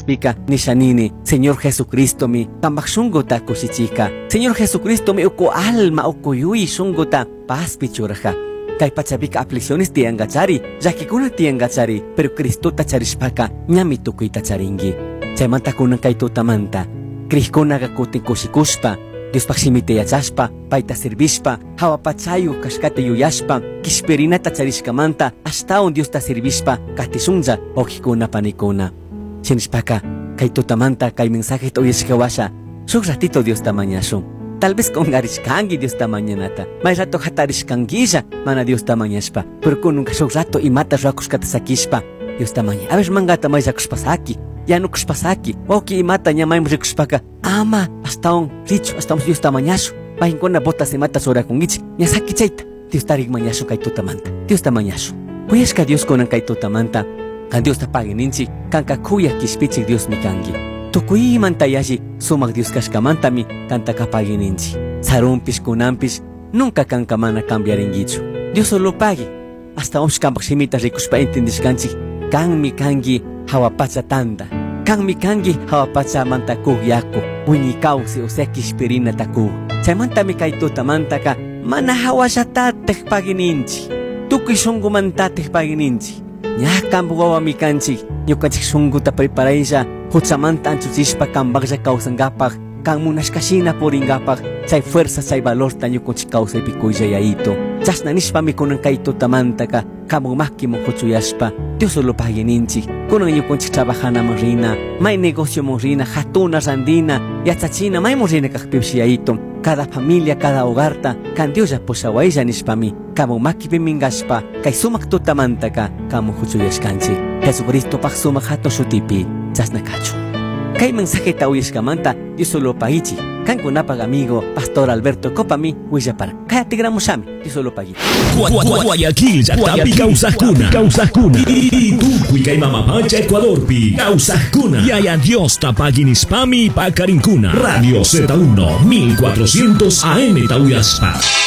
pika nishanini Señor Jesucristo mi kambak shunguta kushichika Señor Jesucristo mi uko alma uko yui shunguta paz pichurja kay pachapika aflicciones tiangachari yakikuna tiangachari pero Cristo tacharishpaka ñami tukuy tacharingi chaymanta kunan kay tutamanta Krishkunaga kutin kushikushpa Dios paksimite yachashpa, paita servishpa, hawapachayu kashkate yuyashpa, kishperina tacharishkamanta, hasta un Dios ta servishpa, katishunja, okikuna panikuna. Shinishpaka, kay tutamanta, kay mensaje toyeshkawasha, shuk ratito Dios tamañashun. Tal vez con garishkangi Dios tamañanata, may rato hatarishkangilla, mana Dios tamañashpa, pero con un shuk rato y mata rakushkata sakishpa, Dios tamaña. A ver mangata may rakushpasaki. Ya no kushpasaki, oki mata ñamaymus rikushpaka, ama, hasta un richo, hasta un Dios tamañashu, bajinkona bota se mata sora con ichi, ñasaki chaita, Dios tarik mañashu kay tutamanta, Dios tamañashu. Kuyashka Dios konan kay tutamanta, kan Dios tapagininchi, kanka kuya kishpichik Dios mikangi. Tukuy mantayashi, sumak Dios kashkamanta mi, kanta kapagininchi. Sarumpish kunampish, nunca kanka mana cambiaringichu. Dios solo pague, hasta un shkampak shimita rikushpa entendishkanchi, kan mi kangi, hawapacha tanda, kan mi kangi hawapacha manta yaku, wini kausi o sea kishperina taku. Chaymanta mi kay tutamanta ka, mana hawashatatech pagininchi, tukuy shungu mantatech pagininchi. Ñakampu wawa mi kanchi, ñukanchik shunguta preparaisha, huchamanta anchuchishpa kambaklla kawsangapak, kan munashkashina poringapak, chay fuerza chay valorta ñukanchik kawsaypikuylla yayito. Chasna nishpa mi kunan kay tutamanta ka, kamumaki mokuchuyashpa, Dios solo pagininchi, kunan ñukanchik trabajana morrina, may negocio morrina, hatuna randina, yachachina, may morrina kakpipshi yayito. Cada familia, cada hogarta, kan Dios ya poshawaisha nishpami, kamumaki pimingashpa, kay sumak tutamanta ka, kamukuchuyashkanchi. Jesucristo pak sumak hato shutipi, chasna kachu. Kay mensaje tauyashkamanta, Dios solo pagichi, kan kunapag amigo, Pastor Alberto Copami, Huillapar. Kaya tigramushami, Dios solo pagichi. Guayaquil, Yatapi, Causajcuna. Y tú, Cuicay Mamapacha, Ecuador, pi, Causajcuna. Yaya Dios tapaginispami, Pacarincuna. Radio Z1, 1400 AM Tauyaspa.